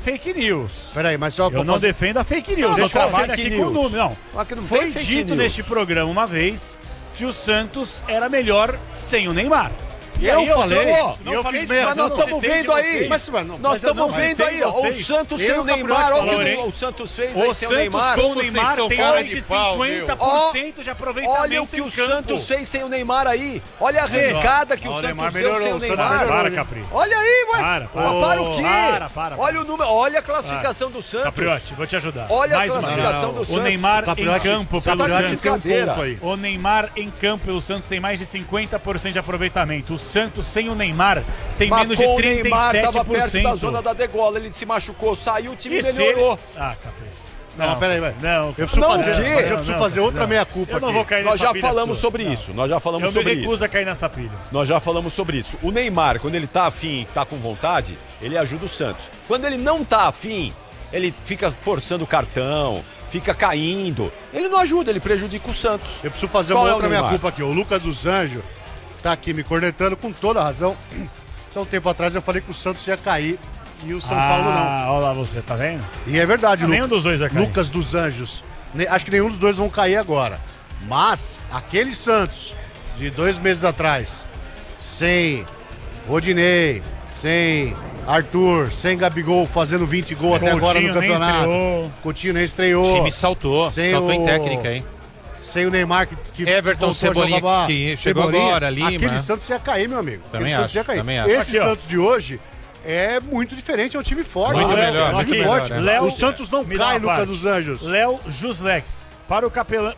fake news. Peraí, mas só eu não defendo a fake news. Eu trabalho aqui com o número. Não. Foi dito neste programa uma vez que o Santos era melhor sem o Neymar. Eu falei, eu fiz mesmo. Mas nós estamos vendo aí. Nós estamos vendo aí, ó. O Santos sem o Neymar. Olha o que o Santos fez aí sem o Neymar. O Neymar tem mais de 50% de aproveitamento. Olha o que o Santos fez sem o Neymar aí. Olha a arrancada que o Santos deu sem o Neymar. Para, Capri. Olha aí, ué. Para o quê? Para. Olha o número, olha a classificação do Santos. Capriotti, vou te ajudar. Olha a classificação do Santos. O Neymar em campo pelo Santos. Tem um ponto aí. O Neymar em campo pelo Santos tem mais de 50% de aproveitamento. O Santos sem o Neymar tem menos de 37%. O Neymar estava perto da zona da degola, ele se machucou, saiu, o time melhorou. Capri. Não, peraí, vai. Não, eu preciso fazer outra meia-culpa aqui. Eu não vou cair nessa pilha. Nós já falamos sobre isso. Eu me recuso a cair nessa pilha. Nós já falamos sobre isso. O Neymar, quando ele tá afim, tá com vontade, ele ajuda o Santos. Quando ele não tá afim, ele fica forçando o cartão, fica caindo. Ele não ajuda, ele prejudica o Santos. Eu preciso fazer uma outra meia-culpa aqui. O Lucas dos Anjos tá aqui me cornetando com toda a razão. Então, um tempo atrás eu falei que o Santos ia cair e o São Paulo não. Olha lá você, tá vendo? E é verdade, nenhum dos dois vai cair. Lucas dos Anjos. Acho que nenhum dos dois vão cair agora. Mas aquele Santos de 2 meses atrás, sem Rodinei, sem Arthur, sem Gabigol fazendo 20 gols até agora no campeonato. Coutinho nem estreou. O time saltou em técnica, hein? Sem o Neymar que Everton, Cebolinha que chegou agora ali. Aquele Santos ia cair, meu amigo. Também Santos ia cair. Esse aqui, Santos de hoje é muito diferente, é um time forte. Muito melhor. É um time forte. Léo, o Santos não cai, Lucas dos Anjos. Léo Juslex. Para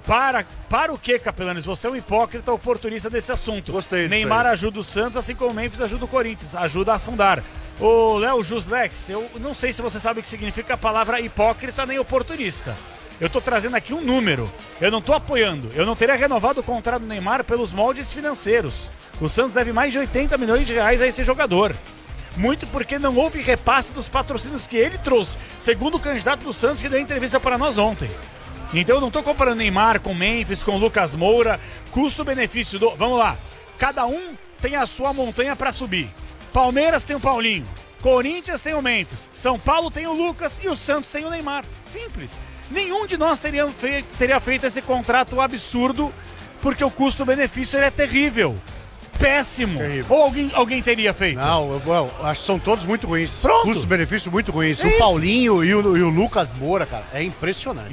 o que, Capelanes? Você é um hipócrita oportunista desse assunto. Gostei disso. Neymar ajuda o Santos, assim como o Memphis ajuda o Corinthians. Ajuda a afundar. Ô, Léo Juslex, eu não sei se você sabe o que significa a palavra hipócrita nem oportunista. Eu tô trazendo aqui um número. Eu não tô apoiando. Eu não teria renovado o contrato do Neymar pelos moldes financeiros. O Santos deve mais de 80 milhões de reais a esse jogador. Muito porque não houve repasse dos patrocínios que ele trouxe, segundo o candidato do Santos que deu entrevista para nós ontem. Então eu não tô comparando Neymar com Memphis, com Lucas Moura. Custo-benefício do... Vamos lá. Cada um tem a sua montanha para subir. Palmeiras tem o Paulinho. Corinthians tem o Memphis. São Paulo tem o Lucas e o Santos tem o Neymar. Simples. Nenhum de nós teria feito esse contrato absurdo, porque o custo-benefício é terrível. Péssimo. Terrível. Ou alguém teria feito? Não, acho que são todos muito ruins. Pronto. Custo-benefício muito ruins. O Paulinho e o Lucas Moura, cara, é impressionante.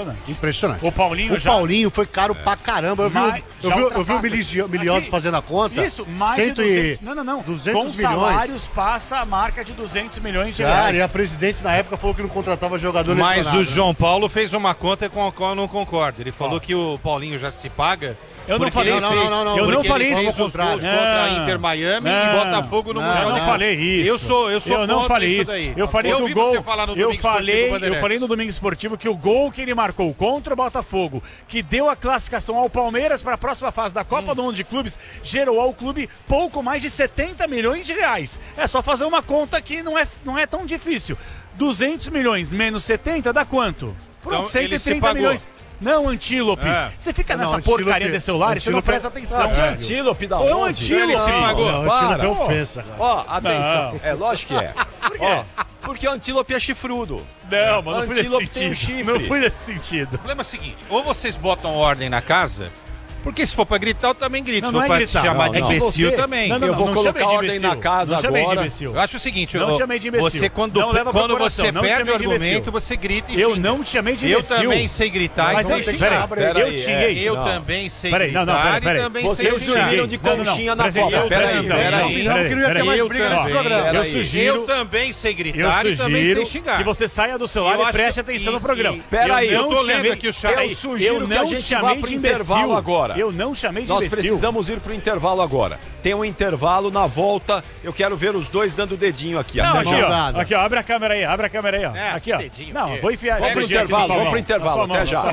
O Paulinho foi caro pra caramba. Eu vi o Miliones fazendo a conta. Isso, mais de 200. Não. 200 com milhões. Salários passa a marca de 200 milhões de reais. Cara, e a presidente na época falou que não contratava jogador Mas o João Paulo fez uma conta com a qual eu não concordo. Ele falou que o Paulinho já se paga. Eu não falei isso. Eu não falei isso. Contra a Inter Miami e Botafogo no Mundial. Eu não falei isso. Eu não falei isso. Daí. Eu falei do gol. Eu falei no Domingo Domingo Esportivo que o gol que ele marcou contra o Botafogo, que deu a classificação ao Palmeiras para a próxima fase da Copa do Mundo de Clubes, gerou ao clube pouco mais de 70 milhões de reais. É só fazer uma conta que não é tão difícil. 200 milhões menos 70 dá quanto? Pronto, então, 130 milhões. Não, Antílope. Você fica nessa porcaria de celular e você não presta atenção. Que Antílope da onde? É um Antílope. Ele se pagou. Antílope é ofensa, cara. Ó, atenção. É, lógico que é. Por quê? Porque o Antílope é chifrudo. Não, mas não fui desse Antílope tem um sentido. chifre. Não fui desse sentido. O problema é o seguinte, ou vocês botam ordem na casa, porque se for pra gritar, eu também grito. Não, se for pra chamar de imbecil, também. Eu vou colocar ordem na casa agora. Eu acho o seguinte, não te chamei de imbecil. Você, quando você perde o argumento, você grita e xinga. Eu não te chamei de imbecil. Eu também sei gritar mas e sei xingar. Eu xinguei. Eu também sei gritar e também sei Vocês xingar. dormiram de conchinha na Copa. Peraí. Eu queria ter mais briga nesse programa. Eu também sei gritar e também sei xingar. Que você saia do celular e preste atenção no programa. Peraí, eu tô lendo aqui o chat. Eu sugiro que a gente vá pro intervalo agora. Eu não chamei de Nós precisamos ir pro intervalo agora. Tem um intervalo, na volta, eu quero ver os dois dando dedinho aqui. Não, aqui, ó, abre a câmera aí, ó. Aqui, ó. Não, vou enfiar. Vamos pro intervalo, até já.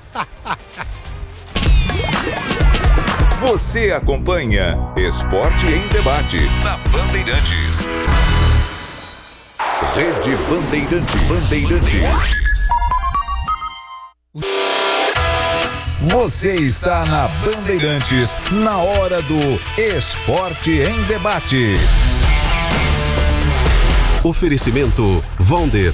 Você acompanha Esporte em Debate na Bandeirantes. Rede Bandeirantes. Você está na Bandeirantes, na hora do Esporte em Debate. Oferecimento Vonder.